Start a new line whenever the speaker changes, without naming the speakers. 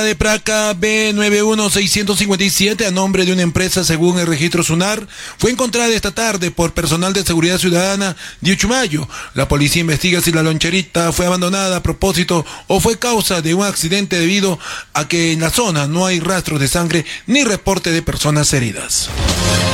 De placa B91657 a nombre de una empresa según el registro SUNAR fue encontrada esta tarde por personal de seguridad ciudadana de Uchumayo. La policía investiga si la loncherita fue abandonada a propósito o fue causa de un accidente debido a que en la zona no hay rastros de sangre ni reporte de personas heridas.